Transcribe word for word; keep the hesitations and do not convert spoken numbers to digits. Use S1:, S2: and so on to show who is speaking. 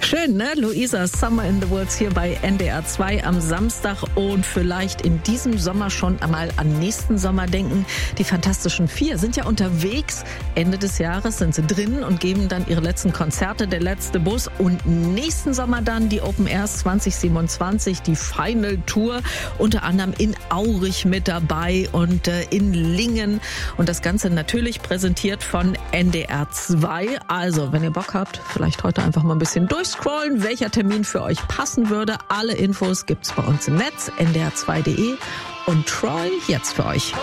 S1: Schön, ne? Luisa, Summer in the Woods hier bei N D R zwei am Samstag und vielleicht in diesem Sommer schon einmal an nächsten Sommer denken. Die Fantastischen Vier sind ja unterwegs. Ende des Jahres sind sie drin und geben dann ihre letzten Konzerte, der letzte Bus. Und nächsten Sommer dann die Open Airs zwanzig siebenundzwanzig, die Final Tour, unter anderem in Aurich mit dabei und äh, in Lingen. Und das Ganze natürlich präsentiert von N D R zwei. Also, wenn ihr Bock habt, vielleicht heute einfach mal ein bisschen durchscrollen, welcher Termin für euch passen würde. Alle Infos gibt's bei uns im Netz, n d r zwei punkt d e und Troy jetzt für euch.